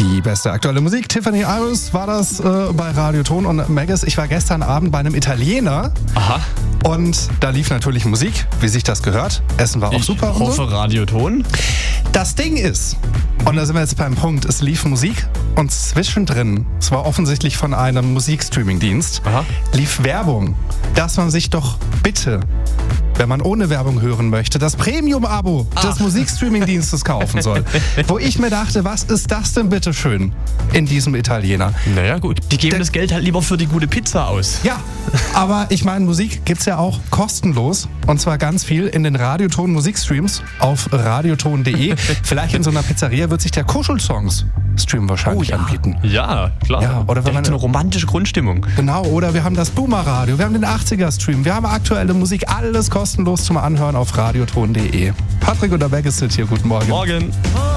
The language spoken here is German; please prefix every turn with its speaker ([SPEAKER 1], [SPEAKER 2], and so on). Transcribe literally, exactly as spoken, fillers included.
[SPEAKER 1] Die beste aktuelle Musik. Tiffany Iris war das äh, bei Radioton und Maggis. Ich war gestern Abend bei einem Italiener.
[SPEAKER 2] Aha.
[SPEAKER 1] Und da lief natürlich Musik, wie sich das gehört. Essen war auch
[SPEAKER 2] Ich
[SPEAKER 1] super.
[SPEAKER 2] Ich hoffe
[SPEAKER 1] so.
[SPEAKER 2] Radioton.
[SPEAKER 1] Das Ding ist, und da sind wir jetzt beim Punkt, es lief Musik und zwischendrin, es war offensichtlich von einem Musikstreaming-Dienst,
[SPEAKER 2] Aha.
[SPEAKER 1] lief Werbung, dass man sich doch bitte, wenn man ohne Werbung hören möchte, das Premium-Abo
[SPEAKER 2] Ach.
[SPEAKER 1] des Musikstreaming-Dienstes kaufen soll. Wo ich mir dachte, was ist das denn bitte schön in diesem Italiener?
[SPEAKER 2] Naja gut, die geben
[SPEAKER 1] Der-
[SPEAKER 2] das Geld halt lieber für die gute Pizza aus.
[SPEAKER 1] Ja, aber ich meine, Musik gibt's ja auch kostenlos. Und zwar ganz viel in den Radioton Musikstreams auf radioton punkt de. Vielleicht in so einer Pizzeria wird sich der Kuschelsongs-Stream wahrscheinlich anbieten.
[SPEAKER 2] Ja, klar.
[SPEAKER 1] Ja, oder wenn
[SPEAKER 2] Direkt
[SPEAKER 1] man-
[SPEAKER 2] so eine romantische Grundstimmung.
[SPEAKER 1] Genau, oder wir haben das Boomer-Radio, wir haben den achtziger-Stream, wir haben aktuelle Musik, alles kostenlos zum Anhören auf radioton punkt de. Patrick und der Maggis sind hier, guten Morgen.
[SPEAKER 2] Morgen.